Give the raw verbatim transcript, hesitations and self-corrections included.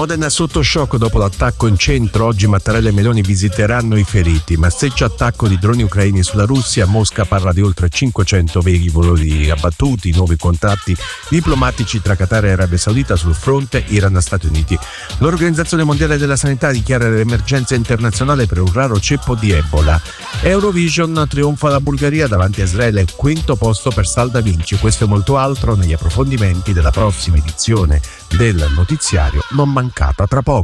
Modena sotto shock dopo l'attacco in centro. Oggi Mattarella e Meloni visiteranno i feriti. Massiccio attacco di droni ucraini sulla Russia. Mosca parla di oltre cinquecento velivoli abbattuti. Nuovi contatti diplomatici tra Qatar e Arabia Saudita sul fronte Iran-Stati Uniti. L'Organizzazione Mondiale della Sanità dichiara l'emergenza internazionale per un raro ceppo di Ebola. Eurovision, trionfa la Bulgaria davanti a Israele, quinto posto per Salda Vinci. Questo e molto altro negli approfondimenti della prossima edizione del notiziario Non Mancata tra poco.